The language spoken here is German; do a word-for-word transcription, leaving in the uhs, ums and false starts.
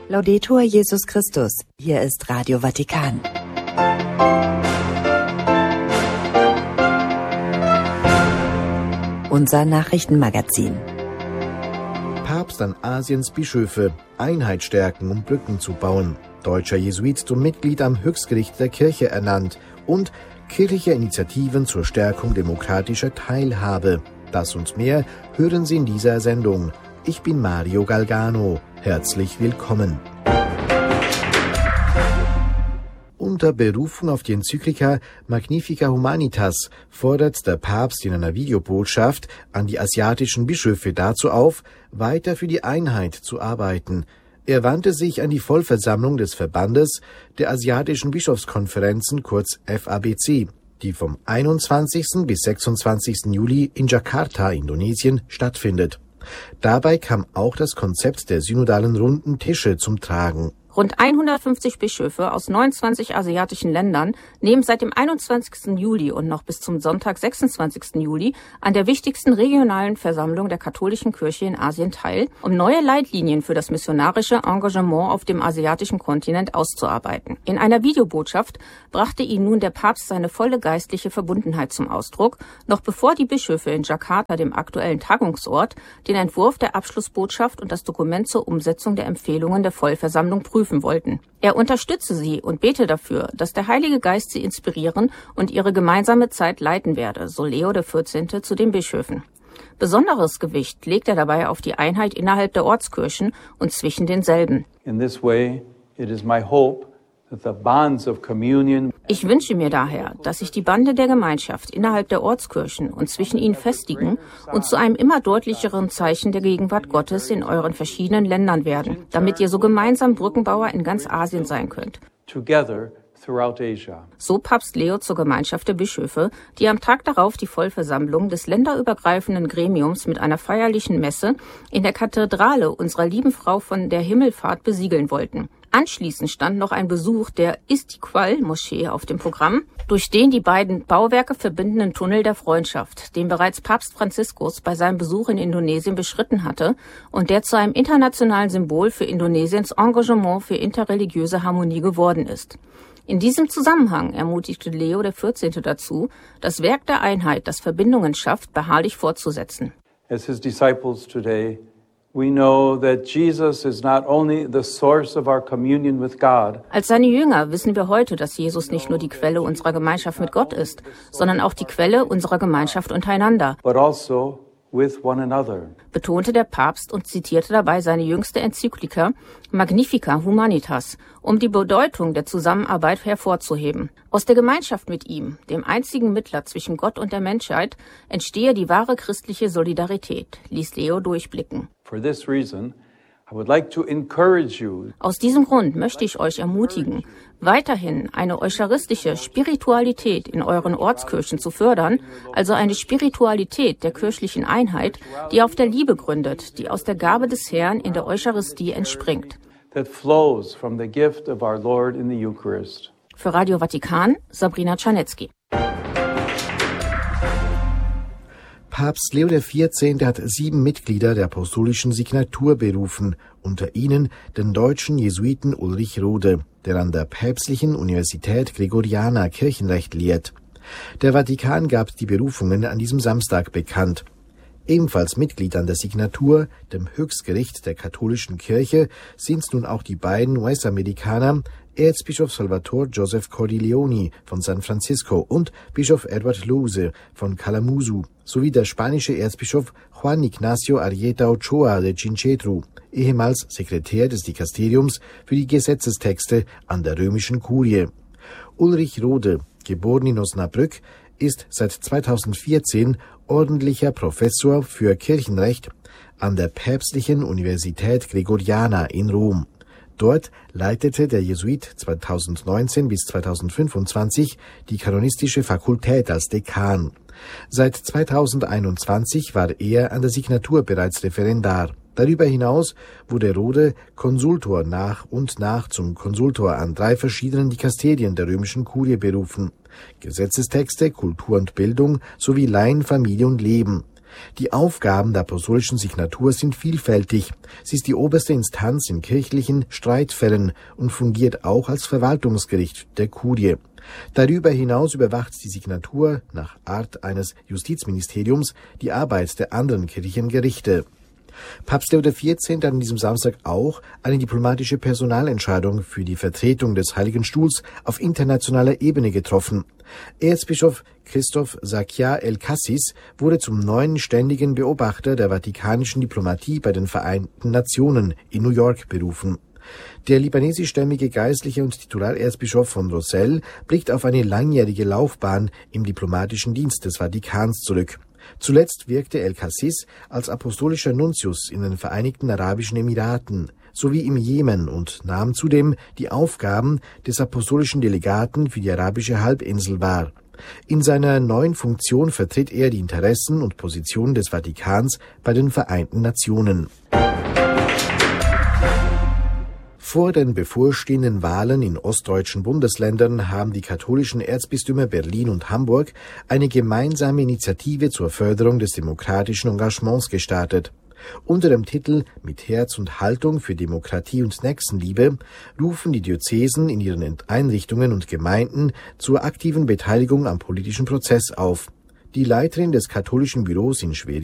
Laudetur Jesus Christus. Hier ist Radio Vatikan. Unser Nachrichtenmagazin. Papst an Asiens Bischöfe. Einheit stärken, um Brücken zu bauen. Deutscher Jesuit zum Mitglied am Höchstgericht der Kirche ernannt. Und kirchliche Initiativen zur Stärkung demokratischer Teilhabe. Das und mehr hören Sie in dieser Sendung. Ich bin Mario Galgano. Herzlich willkommen. Unter Berufung auf die Enzyklika Magnifica Humanitas fordert der Papst in einer Videobotschaft an die asiatischen Bischöfe dazu auf, weiter für die Einheit zu arbeiten. Er wandte sich an die Vollversammlung des Verbandes der Asiatischen Bischofskonferenzen, kurz F A B C, die vom einundzwanzigsten bis sechsundzwanzigsten Juli in Jakarta, Indonesien, stattfindet. Dabei kam auch das Konzept der synodalen runden Tische zum Tragen. Rund hundertfünfzig Bischöfe aus neunundzwanzig asiatischen Ländern nehmen seit dem einundzwanzigsten Juli und noch bis zum Sonntag, sechsundzwanzigsten Juli, an der wichtigsten regionalen Versammlung der katholischen Kirche in Asien teil, um neue Leitlinien für das missionarische Engagement auf dem asiatischen Kontinent auszuarbeiten. In einer Videobotschaft brachte ihnen nun der Papst seine volle geistliche Verbundenheit zum Ausdruck, noch bevor die Bischöfe in Jakarta, dem aktuellen Tagungsort, den Entwurf der Abschlussbotschaft und das Dokument zur Umsetzung der Empfehlungen der Vollversammlung prüfen wollten. Er unterstütze sie und bete dafür, dass der Heilige Geist sie inspirieren und ihre gemeinsame Zeit leiten werde, so Leo der vierzehnte zu den Bischöfen. Besonderes Gewicht legt er dabei auf die Einheit innerhalb der Ortskirchen und zwischen denselben. In this way, it is my hope that the bonds of communion. Ich wünsche mir daher, dass sich die Bande der Gemeinschaft innerhalb der Ortskirchen und zwischen ihnen festigen und zu einem immer deutlicheren Zeichen der Gegenwart Gottes in euren verschiedenen Ländern werden, damit ihr so gemeinsam Brückenbauer in ganz Asien sein könnt. Together throughout Asia. So Papst Leo zur Gemeinschaft der Bischöfe, die am Tag darauf die Vollversammlung des länderübergreifenden Gremiums mit einer feierlichen Messe in der Kathedrale unserer lieben Frau von der Himmelfahrt besiegeln wollten. Anschließend stand noch ein Besuch der Istiqlal-Moschee auf dem Programm, durch den die beiden Bauwerke verbindenden Tunnel der Freundschaft, den bereits Papst Franziskus bei seinem Besuch in Indonesien beschritten hatte und der zu einem internationalen Symbol für Indonesiens Engagement für interreligiöse Harmonie geworden ist. In diesem Zusammenhang ermutigte Leo der vierzehnte dazu, das Werk der Einheit, das Verbindungen schafft, beharrlich fortzusetzen. As his disciples today, we know that Jesus is not only the source of our communion with God. Als seine Jünger wissen wir heute, dass Jesus nicht nur die Quelle unserer Gemeinschaft mit Gott ist, sondern auch die Quelle unserer Gemeinschaft untereinander. But also with one another. Betonte der Papst und zitierte dabei seine jüngste Enzyklika Magnifica Humanitas, um die Bedeutung der Zusammenarbeit hervorzuheben. Aus der Gemeinschaft mit ihm, dem einzigen Mittler zwischen Gott und der Menschheit, entstehe die wahre christliche Solidarität, ließ Leo durchblicken. For this reason, I would like to encourage you. Aus diesem Grund möchte ich euch ermutigen, weiterhin eine eucharistische Spiritualität in euren Ortskirchen zu fördern, also eine Spiritualität der kirchlichen Einheit, die auf der Liebe gründet, die aus der Gabe des Herrn in der Eucharistie entspringt. That flows from the gift of our Lord in the Eucharist. Für Radio Vatikan, Sabrina Czarnecki. Papst Leo der vierzehnte hat sieben Mitglieder der apostolischen Signatur berufen, unter ihnen den deutschen Jesuiten Ulrich Rode, der an der Päpstlichen Universität Gregoriana Kirchenrecht lehrt. Der Vatikan gab die Berufungen an diesem Samstag bekannt. Ebenfalls Mitglied an der Signatur, dem Höchstgericht der katholischen Kirche, sind nun auch die beiden U S-Amerikaner Erzbischof Salvatore Joseph Cordileone von San Francisco und Bischof Edward Louse von Kalamazoo, sowie der spanische Erzbischof Juan Ignacio Arrieta Ochoa de Chinchetru, ehemals Sekretär des Dikasteriums für die Gesetzestexte an der römischen Kurie. Ulrich Rode, geboren in Osnabrück, ist seit zweitausendvierzehn ordentlicher Professor für Kirchenrecht an der Päpstlichen Universität Gregoriana in Rom. Dort leitete der Jesuit zweitausendneunzehn bis zweitausendfünfundzwanzig die kanonistische Fakultät als Dekan. Seit zweitausendeinundzwanzig war er an der Signatur bereits Referendar. Darüber hinaus wurde Rode Konsultor nach und nach zum Konsultor an drei verschiedenen Dikasterien der römischen Kurie berufen: Gesetzestexte, Kultur und Bildung sowie Laien, Familie und Leben. Die Aufgaben der apostolischen Signatur sind vielfältig. Sie ist die oberste Instanz in kirchlichen Streitfällen und fungiert auch als Verwaltungsgericht der Kurie. Darüber hinaus überwacht die Signatur nach Art eines Justizministeriums die Arbeit der anderen Kirchengerichte. Papst Leo der vierzehnte hat an diesem Samstag auch eine diplomatische Personalentscheidung für die Vertretung des Heiligen Stuhls auf internationaler Ebene getroffen. Erzbischof Christoph Zakia El-Kassis wurde zum neuen ständigen Beobachter der vatikanischen Diplomatie bei den Vereinten Nationen in New York berufen. Der libanesischstämmige Geistliche und Titularerzbischof von Rossell blickt auf eine langjährige Laufbahn im diplomatischen Dienst des Vatikans zurück. Zuletzt wirkte El-Kassis als apostolischer Nuntius in den Vereinigten Arabischen Emiraten sowie im Jemen und nahm zudem die Aufgaben des apostolischen Delegaten für die arabische Halbinsel wahr. In seiner neuen Funktion vertritt er die Interessen und Positionen des Vatikans bei den Vereinten Nationen. Vor den bevorstehenden Wahlen in ostdeutschen Bundesländern haben die katholischen Erzbistümer Berlin und Hamburg eine gemeinsame Initiative zur Förderung des demokratischen Engagements gestartet. Unter dem Titel »Mit Herz und Haltung für Demokratie und Nächstenliebe« rufen die Diözesen in ihren Einrichtungen und Gemeinden zur aktiven Beteiligung am politischen Prozess auf. Die Leiterin des katholischen Büros in Schwerin